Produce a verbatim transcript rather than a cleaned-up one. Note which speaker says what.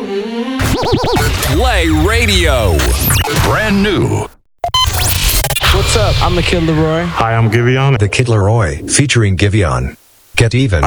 Speaker 1: Play Radio. Brand new.
Speaker 2: What's up? I'm the Kid Laroi.
Speaker 3: Hi, I'm Giveon.
Speaker 4: The Kid Laroi, featuring Giveon. Get even.